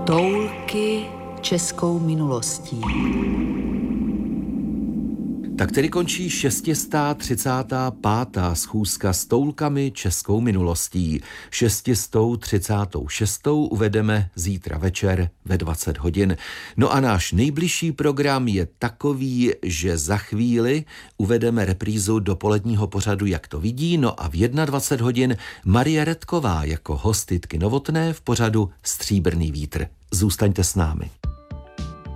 Toulky českou minulostí. Tak tedy končí 635. schůzka s toulkami českou minulostí. 636. uvedeme zítra večer ve 20 hodin. No a náš nejbližší program je takový, že za chvíli uvedeme reprízu dopoledního pořadu Jak to vidí, no a v 21 hodin Marie Redková jako hostitky Novotné v pořadu Stříbrný vítr. Zůstaňte s námi.